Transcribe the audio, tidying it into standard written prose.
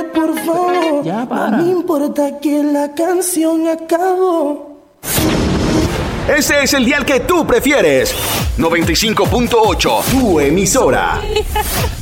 Dime por favor, Ya, para. no me importa que la canción acabó. Ese es el dial que tú prefieres. 95.8, tu emisora.